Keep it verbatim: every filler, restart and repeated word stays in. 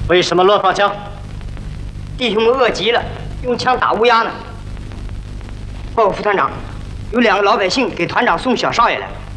为什么乱放枪？ 弟兄们饿极了，用枪打乌鸦呢。报告副团长，有两个老百姓给团长送小少爷来。